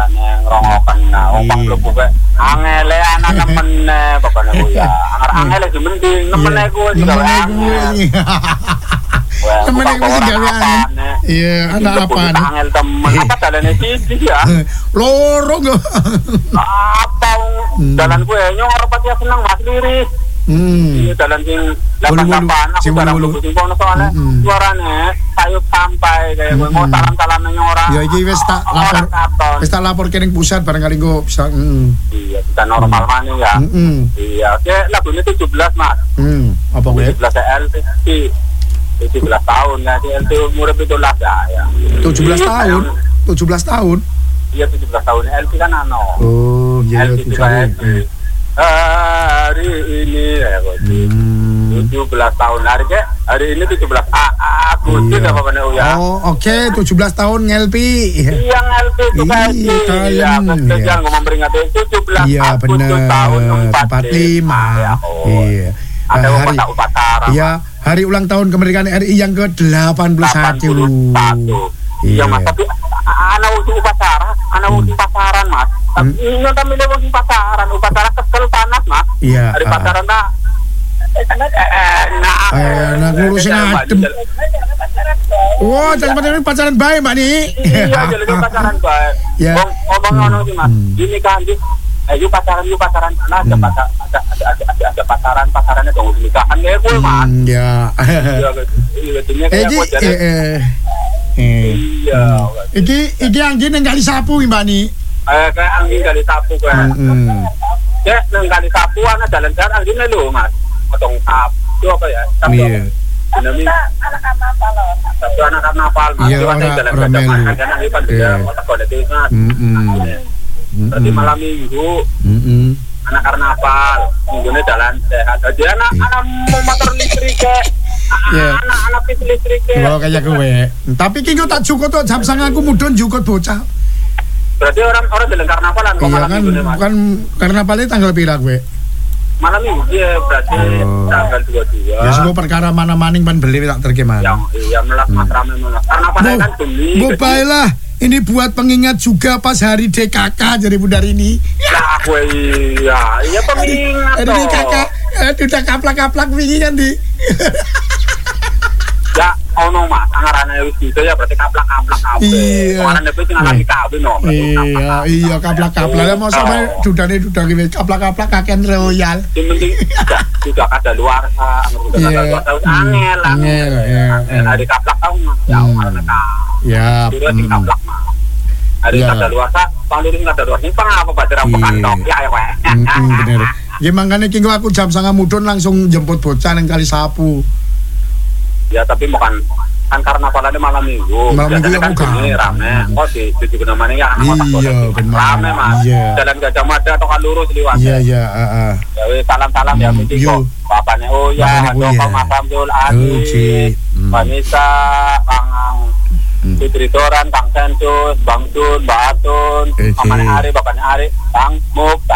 biasane ngrungoken wong mlebu kek angele ana nemene pokoknya ya angele iki mending nemene kuwi temen aku sih gawean. Iya, anak apaan? Angel temen apa dalane siji ya? Loro kok. Apa dalan gue nyong ora pati seneng Mas liris. Ini dalan sing 88 aku barang sing kono soalnya suarane sayup sampai kayak gue mau salam-salam nang ora. Ya iki wis tak lapor kening pusat barang kali gue bisa. Iya, kita normal maneh ya. Iya, oke lagune 17 Mas. Apa gue? 17 LTC. 17 tahun ya, di LT umur itu lah ya. 17 tahun? 17 tahun? Iya 17 tahun, LT kan ano. Oh, iya LT hari ini ya 17 tahun hari ini 17 Agustus apa benar ya? Oh oke, 17 tahun ngelpi. Iya ngelpi itu kan. Iya, jangan ngomong memperingati 17 Agustus tahun 45. Iya. Ada upacara. Iya, hari ulang tahun kemerdekaan RI yang ke-81. Iya Mas, tapi ana upacara, pasaran Mas. Ini kan milih wong pasaran, upacara kesel panas Mas. Iya. Hari pasaran tak enak ngurusin adem. Wah, jangan pacaran baik Mbak nih. Iya, jadi pacaran baik. Ngomong ngono sih Mas. Ini kan yuk pacaran sana ada pasarannya dong nikahan kayak gue Mas. Ya. Iya. Iki angin yang kali sapu Mbak nih. Kayak angin kali sapu kayak. Ya, nang kali sapu ana jalan-jalan anginnya lho Mas. Potong sapu apa ya? Iya. Dinami anak karnaval loh. Satu anak karnaval Mas. Iya, orang berarti malam minggu anak karnaval minggunya jalan sehat aja anak motor listrik anak bis listrik kayak gue tapi kini tak cukup tuh jam sang aku mudun cukup bocah berarti orang jalan karnavalan iya kan karnavalnya tanggal pira gue malam minggu ya berarti tanggal 22 ya semua perkara mana maning pan beli tak terkemana iya melas mas rame melas karnavalnya kan beli baiklah. Ini buat pengingat juga pas hari DKK jadi Bundar ini. Ya, iya pengingat. Hari DKK, udah kaplak-kaplak wingi kan di. Ya, ono Mas, angarane wis gitu ya berarti kaplak-kaplak kabeh. Iya. Angarane wis sing alami kabeh no. Iya, kaplak-kaplak. Lah mau sampe dudane kaplak-kaplak kakean royal. Sing penting juga ada luar angel. Ada kaplak tau Mas. Ya, angarane ya, kaplak Mas. Ada kada luar Bang Liris kada luar ini apa badar kantok ya bener. Ya mangkane ki aku jam 9 mudun langsung jemput bocah nang kali sapu. Ya tapi bukan kan karnavalannya malam minggu yang kan rame kok di tujuh namanya ya anak rame Mas jalan Gajah Mada atau kan lurus liwat iya salam ya mesti kok bapaknya Doko Mas Abdul Adi Vanessa Kang Fitri Toran Kang Sentus Bang Tun Mbak Atun Mamanya Ari bapaknya Ari Kang Muk